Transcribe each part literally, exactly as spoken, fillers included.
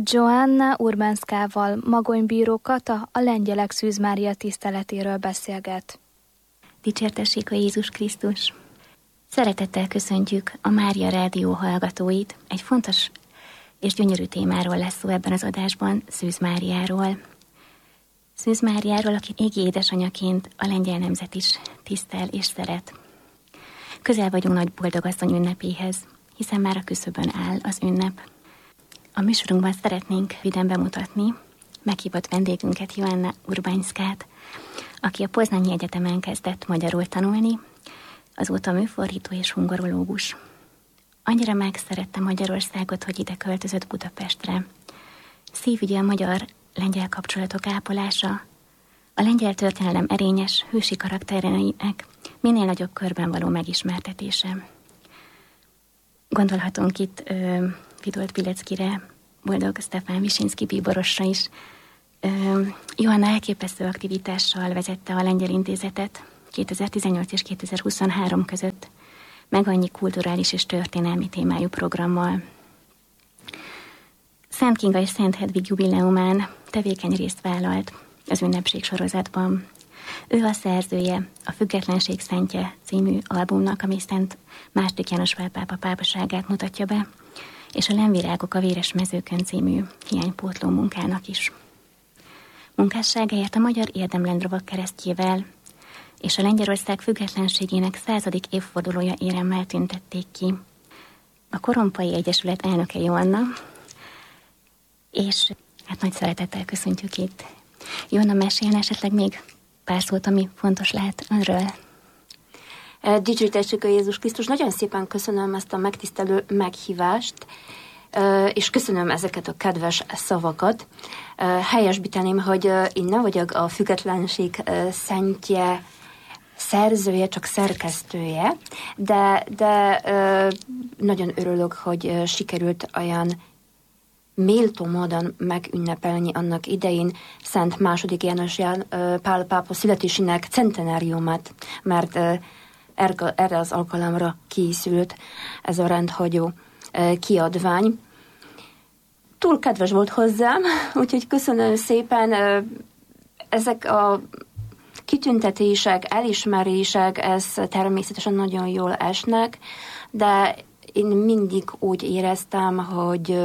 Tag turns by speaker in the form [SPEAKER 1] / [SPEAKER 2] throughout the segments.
[SPEAKER 1] Joanna Urbanszkával Magony-bíró Kata a lengyelek Szűz Mária tiszteletéről beszélget.
[SPEAKER 2] Dicsértessék a Jézus Krisztus! Szeretettel köszöntjük a Mária Rádió hallgatóit. Egy fontos és gyönyörű témáról lesz szó ebben az adásban, Szűz Máriáról. Szűz Máriáról, aki égi édesanyaként a lengyel nemzet is tisztel és szeret. Közel vagyunk Nagy Boldogasszony ünnepéhez, hiszen már a küszöbön áll az ünnep. A műsorunkban szeretnénk vidám bemutatni meghívott vendégünket, Joanna Urbanszkát, aki a Poznanyi Egyetemen kezdett magyarul tanulni, azóta műfordító és hungorológus. Annyira megszerette Magyarországot, hogy ide költözött Budapestre. Szívügye a magyar-lengyel kapcsolatok ápolása, a lengyel történelem erényes, hősi karaktereinek minél nagyobb körben való megismertetése. Gondolhatunk itt ö, Witold Pileckire, Boldog Stefán Wyszynski bíborosra is. Ö, Joanna elképesztő aktivitással vezette a Lengyel Intézetet kétezer-tizennyolc és kétezer-huszonhárom között, meg annyi kulturális és történelmi témájú programmal. Szent Kinga és Szent Hedvig jubileumán tevékeny részt vállalt az ünnepség sorozatban. Ő a szerzője a Függetlenség szentje című albumnak, ami Szent második János Pál pápa pápaságát mutatja be, és a Lemvirágok a Véres Mezőkön című hiánypótló munkának is. Munkásságáért a Magyar Érdemlendlovak keresztjével és a Lengyelország függetlenségének századik évfordulója éremmel tüntették ki. A Korompai Egyesület elnöke Joanna, és hát nagy szeretettel köszöntjük itt. Joanna, mesélne esetleg még pár szót, ami fontos lehet önről?
[SPEAKER 3] Dicsőítessük a Jézus Krisztus. Nagyon szépen köszönöm ezt a megtisztelő meghívást, és köszönöm ezeket a kedves szavakat. Helyesbíteném, hogy én nem vagyok a Függetlenség szentje szerzője, csak szerkesztője, de, de nagyon örülök, hogy sikerült olyan méltó módon megünnepelni annak idején Szent második János Pál pápa születésének centenáriumát, mert erre az alkalomra készült ez a rendhagyó kiadvány. Túl kedves volt hozzám, úgyhogy köszönöm szépen. Ezek a kitüntetések, elismerések, ez természetesen nagyon jól esnek, de én mindig úgy éreztem, hogy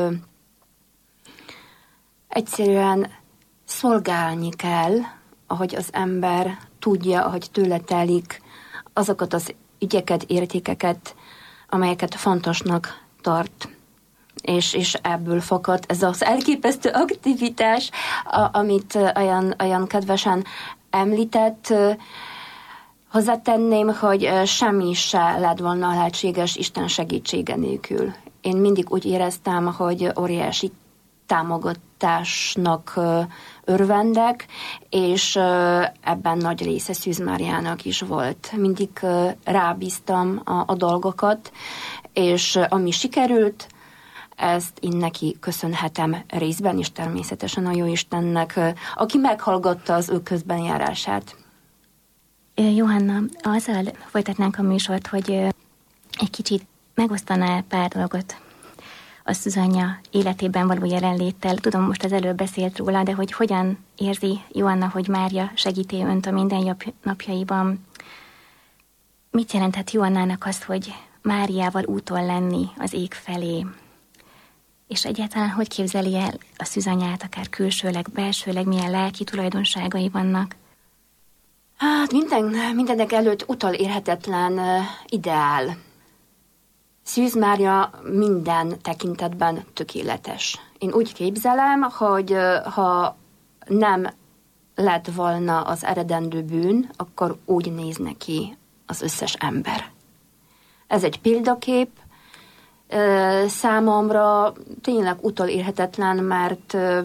[SPEAKER 3] egyszerűen szolgálni kell, ahogy az ember tudja, ahogy tőle telik, azokat az ügyeket, értékeket, amelyeket fontosnak tart. És, és ebből fakad ez az elképesztő aktivitás, a, amit olyan, olyan kedvesen említett. Hozzátenném, hogy semmi se lett volna lehetséges Isten segítsége nélkül. Én mindig úgy éreztem, hogy óriási támogatásnak örvendek, és ebben nagy része Szűz Máriának is volt. Mindig rábíztam a, a dolgokat, és ami sikerült, ezt én neki köszönhetem részben, és természetesen a Jóistennek, aki meghallgatta az ő közbenjárását.
[SPEAKER 2] Johanna, azzal folytatnánk a műsort, hogy egy kicsit megosztaná pár dolgot a szűzanyja életében való jelenléttel. Tudom, most az előbb beszélt róla, de hogy hogyan érzi Joanna, hogy Mária segíti önt a mindennapjaiban. Mit jelenthet Joannának azt, hogy Máriával úton lenni az ég felé? És egyáltalán hogy képzeli el a szűzanyját, akár külsőleg, belsőleg, milyen lelki tulajdonságai vannak?
[SPEAKER 3] Hát minden, mindenek előtt utolérhetetlen uh, ideál. Szűz Mária minden tekintetben tökéletes. Én úgy képzelem, hogy uh, ha nem lett volna az eredendő bűn, akkor úgy néz neki az összes ember. Ez egy példakép, uh, számomra tényleg utolérhetetlen, mert uh,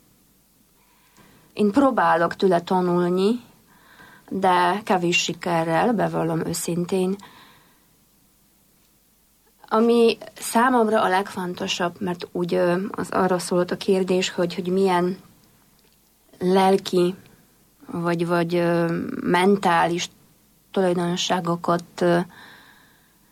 [SPEAKER 3] én próbálok tőle tanulni, de kevés sikerrel, bevallom őszintén. Ami számomra a legfontosabb, mert úgy az arra szólt a kérdés, hogy, hogy milyen lelki vagy, vagy mentális tulajdonságokat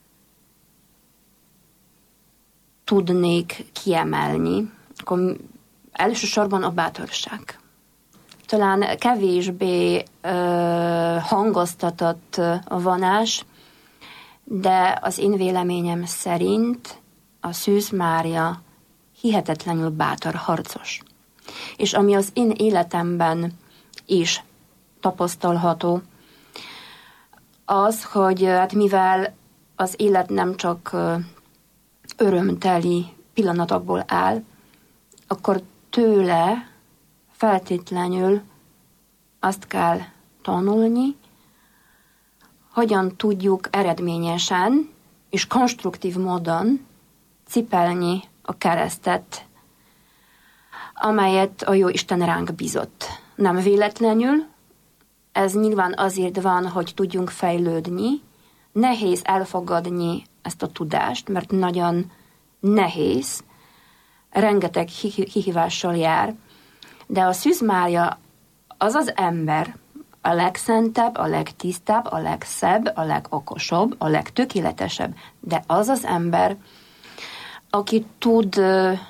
[SPEAKER 3] tudnék kiemelni, akkor elsősorban a bátorság. Talán kevésbé ö, hangoztatott a vonás, de az én véleményem szerint a Szűz Mária hihetetlenül bátor harcos. És ami az én életemben is tapasztalható, az, hogy hát mivel az élet nem csak örömteli pillanatokból áll, akkor tőle feltétlenül azt kell tanulni, hogyan tudjuk eredményesen és konstruktív módon cipelni a keresztet, amelyet a Jóisten ránk bízott. Nem véletlenül, ez nyilván azért van, hogy tudjunk fejlődni, nehéz elfogadni ezt a tudást, mert nagyon nehéz, rengeteg kihívással jár, de a Szűz Mária az az ember, a legszentebb, a legtisztább, a legszebb, a legokosabb, a legtökéletesebb, de az az ember, aki tud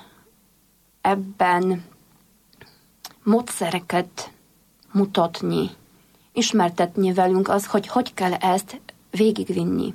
[SPEAKER 3] ebben módszereket mutatni, ismertetni velünk az, hogy hogy kell ezt végigvinni.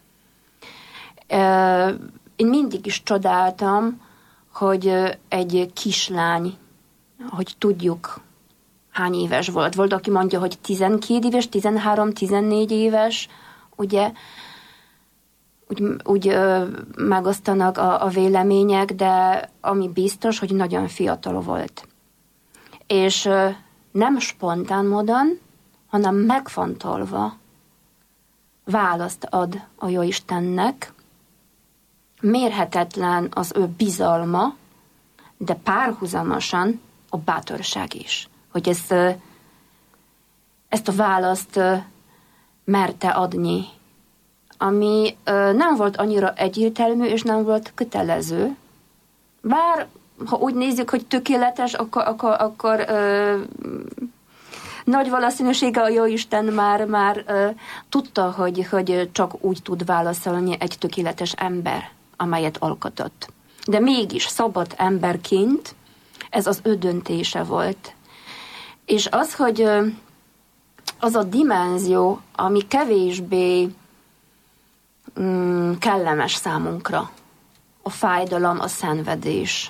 [SPEAKER 3] Én mindig is csodáltam, hogy egy kislány, hogy tudjuk, hány éves volt. Volt, aki mondja, hogy tizenkét éves, tizenhárom, tizennégy éves, ugye, úgy, úgy ö, megosztanak a, a vélemények, de ami biztos, hogy nagyon fiatal volt. És ö, nem spontán módon, hanem megfontolva választ ad a Jóistennek. Mérhetetlen az ő bizalma, de párhuzamosan a bátorság is. Hogy ezt, ezt a választ merte adni, ami nem volt annyira egyértelmű, és nem volt kötelező. Bár, ha úgy nézzük, hogy tökéletes, akkor, akkor, akkor ö, nagy valószínűsége a Jóisten már, már ö, tudta, hogy, hogy csak úgy tud válaszolni egy tökéletes ember, amelyet alkotott. De mégis szabad emberként ez az ő döntése volt. És az, hogy az a dimenzió, ami kevésbé mm, kellemes számunkra, a fájdalom, a szenvedés.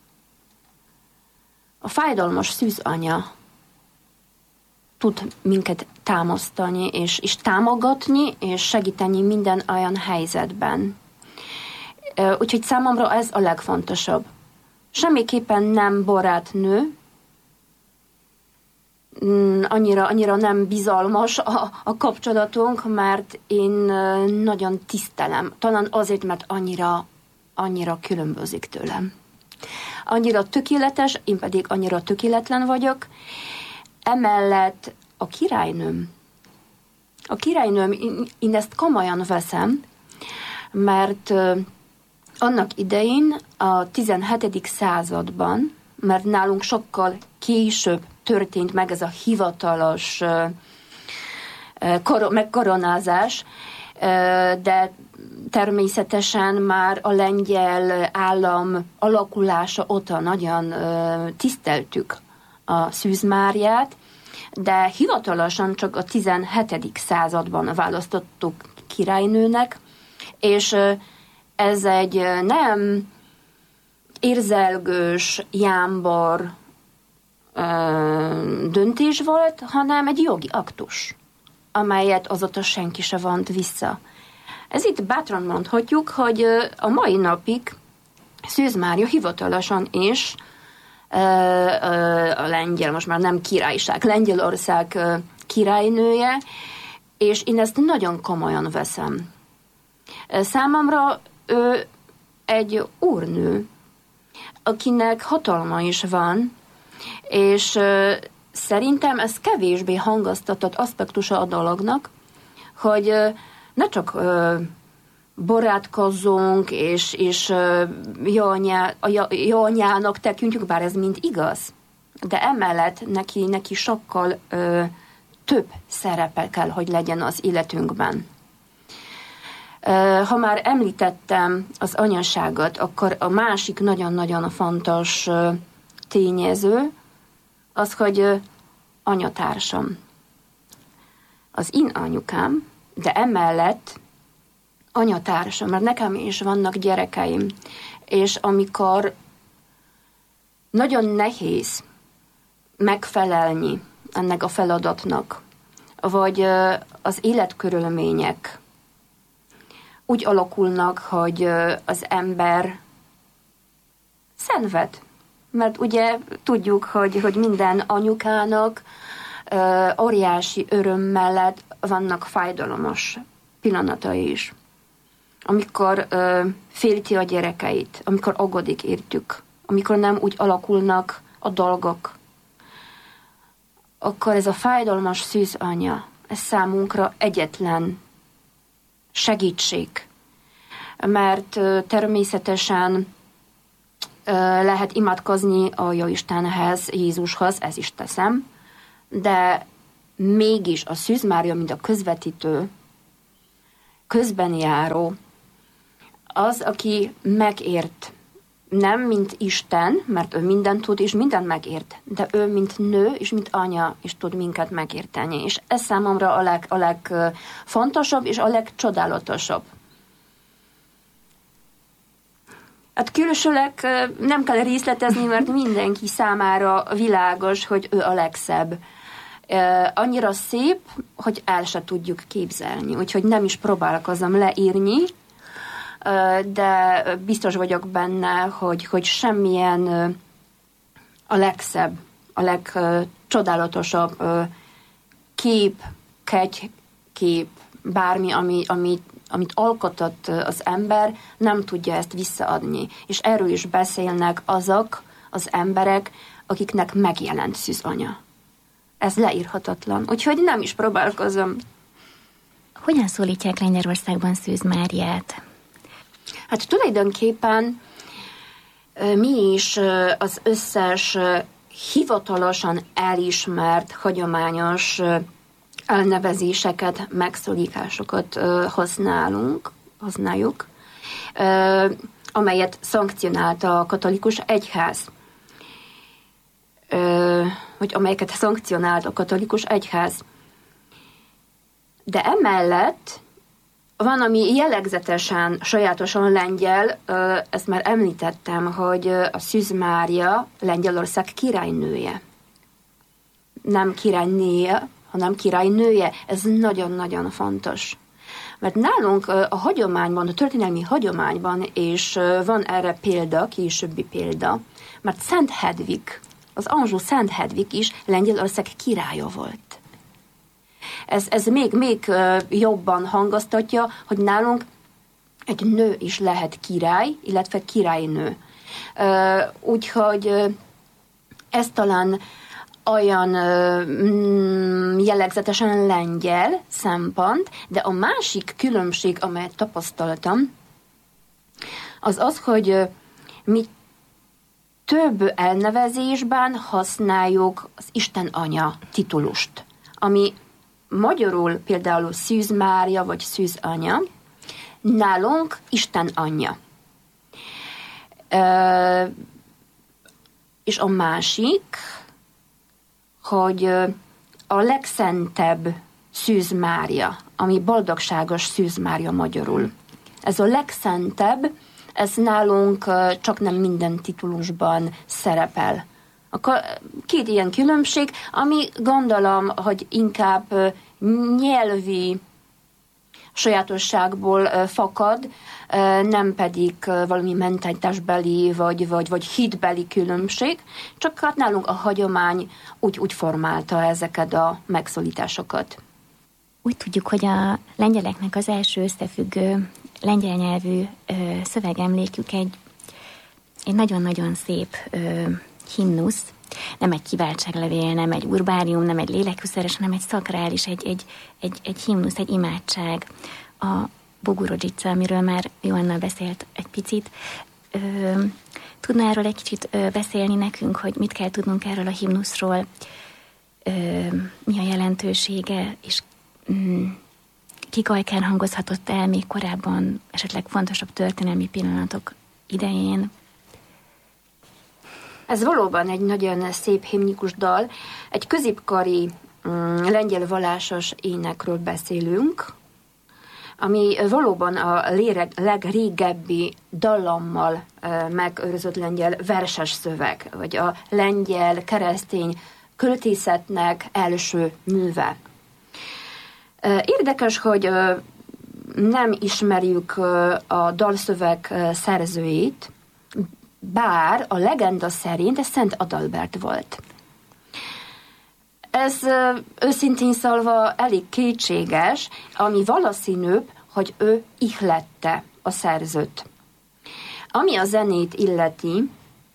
[SPEAKER 3] A fájdalmas szűzanya tud minket támasztani, és, és támogatni, és segíteni minden olyan helyzetben. Úgyhogy számomra ez a legfontosabb. Semmiképpen nem barátnő, annyira, annyira nem bizalmas a, a kapcsolatunk, mert én nagyon tisztelem. Talán azért, mert annyira, annyira különbözik tőlem. Annyira tökéletes, én pedig annyira tökéletlen vagyok. Emellett a királynőm. A királynőm, én, én ezt komolyan veszem, mert annak idején a tizenhetedik században, mert nálunk sokkal később történt meg ez a hivatalos kor- megkoronázás, de természetesen már a lengyel állam alakulása óta nagyon tiszteltük a Szűz Máriát, de hivatalosan csak a tizenhetedik században választottuk királynőnek, és ez egy nem érzelgős, jámbor ö, döntés volt, hanem egy jogi aktus, amelyet azóta senki se vont vissza. Ez itt bátran mondhatjuk, hogy a mai napig Szűz Mária hivatalosan is ö, ö, a lengyel, most már nem királyság, Lengyelország ö, királynője, és én ezt nagyon komolyan veszem. Számomra ő egy úrnő, akinek hatalma is van, és uh, szerintem ez kevésbé hangoztatott aspektusa a dolognak, hogy uh, ne csak uh, barátkozzunk, és, és uh, jó, anyá, jó anyának tekintjük, bár ez mind igaz, de emellett neki, neki sokkal uh, több szerepe kell, hogy legyen az életünkben. Ha már említettem az anyaságot, akkor a másik nagyon-nagyon fontos tényező az, hogy anyatársam. Az én anyukám, de emellett anyatársam, mert nekem is vannak gyerekeim, és amikor nagyon nehéz megfelelni ennek a feladatnak, vagy az életkörülmények úgy alakulnak, hogy az ember szenved. Mert ugye tudjuk, hogy, hogy minden anyukának óriási öröm mellett vannak fájdalmas pillanatai is. Amikor félti a gyerekeit, amikor aggódik értük, amikor nem úgy alakulnak a dolgok, akkor ez a fájdalmas szűzanya, ez számunkra egyetlen segítség. Mert természetesen lehet imádkozni a Jóistenhez, Jézushoz, ez is teszem, de mégis a Szűz Mária, mint a közvetítő, közbenjáró, az, aki megért, nem mint Isten, mert ő mindent tud, és mindent megért, de ő, mint nő, és mint anya, is tud minket megérteni. És ez számomra a, leg, a legfontosabb, és a legcsodálatosabb. Hát külsőleg nem kell részletezni, mert mindenki számára világos, hogy ő a legszebb. Annyira szép, hogy el se tudjuk képzelni, úgyhogy nem is próbálkozom leírni, de biztos vagyok benne, hogy, hogy semmilyen a legszebb, a legcsodálatosabb kép, kegykép, bármi, ami, amit, amit alkotott az ember, nem tudja ezt visszaadni. És erről is beszélnek azok az emberek, akiknek megjelent szűzanya. Ez leírhatatlan, úgyhogy nem is próbálkozom.
[SPEAKER 2] Hogyan szólítják Lengyelországban Szűz Máriát?
[SPEAKER 3] Hát tulajdonképpen mi is az összes hivatalosan elismert, hagyományos elnevezéseket, megszólításokat használunk, használjuk, amelyet szankcionálta a katolikus egyház. Vagy amelyeket szankcionált a katolikus egyház. De emellett van, ami jellegzetesen, sajátosan lengyel, ezt már említettem, hogy a Szűz Mária Lengyelország királynője. Nem királynéje, hanem királynője. Ez nagyon-nagyon fontos. Mert nálunk a hagyományban, a történelmi hagyományban, és van erre példa, későbbi példa, mert Szent Hedvig, az Anjou Szent Hedvig is Lengyelország királya volt. Ez, ez még, még jobban hangoztatja, hogy nálunk egy nő is lehet király, illetve királynő. Úgyhogy ez talán olyan jellegzetesen lengyel szempont, de a másik különbség, amelyet tapasztaltam, az az, hogy mi több elnevezésben használjuk az Isten Anya titulust, ami magyarul például Szűz Mária vagy Szűz Anya, nálunk Isten Anyja. E, és a másik, hogy a legszentebb Szűz Mária, ami boldogságos Szűz Mária magyarul. Ez a legszentebb, ez nálunk csak nem minden titulusban szerepel. Akkor két ilyen különbség, ami gondolom, hogy inkább nyelvi sajátosságból fakad, nem pedig valami mentalitásbeli vagy, vagy, vagy hitbeli különbség, csak hát nálunk a hagyomány úgy, úgy formálta ezeket a megszólításokat.
[SPEAKER 2] Úgy tudjuk, hogy a lengyeleknek az első összefüggő lengyel nyelvű ö, szövegemlékük egy, egy nagyon-nagyon szép ö, himnusz, nem egy kiváltságlevél, nem egy urbárium, nem egy lélekhűszeres, hanem egy szakrális, egy, egy, egy, egy himnusz, egy imádság. A Bogorodica, amiről már Joanna beszélt egy picit. Ö, tudna erről egy kicsit ö, beszélni nekünk, hogy mit kell tudnunk erről a himnuszról, ö, mi a jelentősége, és mm, kik ajkán hangozhatott el még korábban, esetleg fontosabb történelmi pillanatok idején?
[SPEAKER 3] Ez valóban egy nagyon szép himnikus dal. Egy középkori mm, lengyel vallásos énekről beszélünk, ami valóban a léreg, legrégebbi dallammal e, megőrzött lengyel verses szöveg, vagy a lengyel keresztény költészetnek első műve. E, érdekes, hogy e, nem ismerjük e, a dalszöveg e, szerzőjét, bár a legenda szerint ez Szent Adalbert volt. Ez őszintén szólva elég kétséges, ami valószínűbb, hogy ő ihlette a szerzőt. Ami a zenét illeti,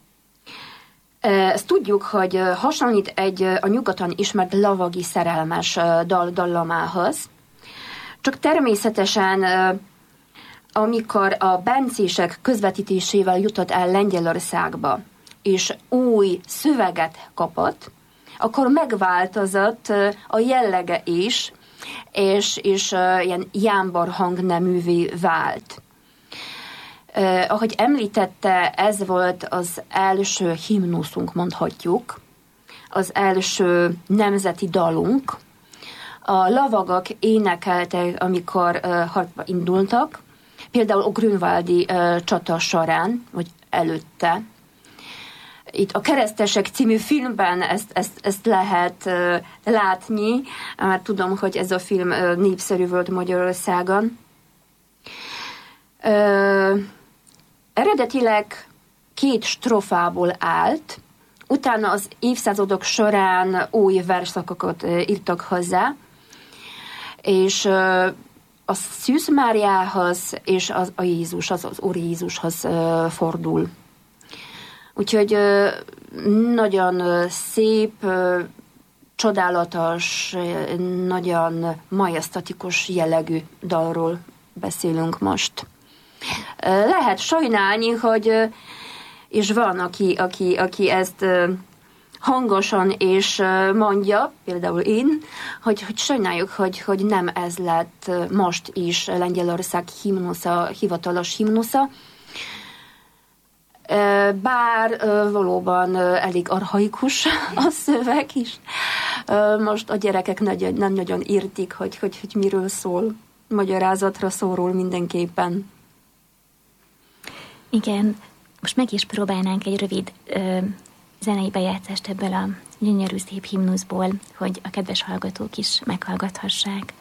[SPEAKER 3] ezt tudjuk, hogy hasonlít egy a nyugaton ismert lavagi szerelmes dal dallamához, csak természetesen amikor a bencések közvetítésével jutott el Lengyelországba, és új szöveget kapott, akkor megváltozott a jellege is, és, és uh, ilyen jámbor hangneművé vált. Uh, ahogy említette, ez volt az első himnuszunk, mondhatjuk, az első nemzeti dalunk. A lavagok énekeltek, amikor uh, harcba indultak, például a grünwaldi uh, csata során, vagy előtte. Itt a Keresztesek című filmben ezt, ezt, ezt lehet uh, látni, mert tudom, hogy ez a film uh, népszerű volt Magyarországon. Uh, eredetileg két strofából állt, utána az évszázadok során új versszakokat uh, írtak hozzá, és uh, a Szűz Máriához és az, a Jézus, az, az Úr Jézushoz uh, fordul. Úgyhogy uh, nagyon uh, szép, uh, csodálatos, uh, nagyon majesztatikus jellegű dalról beszélünk most. Uh, lehet sajnálni, hogy uh, és van, aki, aki, aki ezt uh, hangosan és uh, mondja, például én, hogy, hogy sajnáljuk, hogy, hogy nem ez lett most is Lengyelország himnusza, hivatalos himnusza. Bár valóban elég archaikus a szöveg is. Most a gyerekek nagyon, nem nagyon értik, hogy, hogy, hogy miről szól. Magyarázatra szorul mindenképpen.
[SPEAKER 2] Igen, most meg is próbálnánk egy rövid ö, zenei bejátszást ebből a gyönyörű szép himnuszból, hogy a kedves hallgatók is meghallgathassák.